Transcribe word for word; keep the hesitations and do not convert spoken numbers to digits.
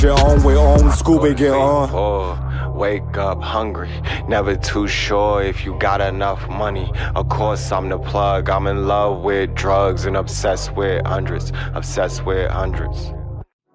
Get on with on, Scuba get on. Poor, wake up hungry, never too sure if you got enough money. Of course I'm the plug, I'm in love with drugs and obsessed with hundreds, obsessed with hundreds.